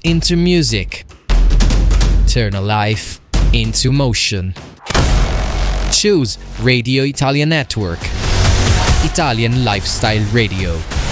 into music. Turn a life into motion. Choose Radio Italia Network. Italian Lifestyle Radio.